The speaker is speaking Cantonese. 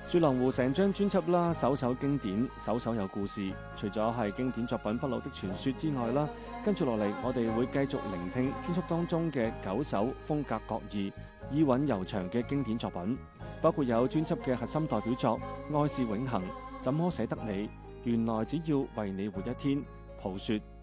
雪狼湖成張專輯啦，首首經典，首首有故事。除咗係經典作品《不老的傳說》之外啦，跟住落嚟，我哋會繼續聆聽專輯當中嘅9首風格各異、意韻悠長嘅經典作品，包括有專輯嘅核心代表作《愛是永恆》、怎麼捨得你、原來只要為你活一天、抱雪、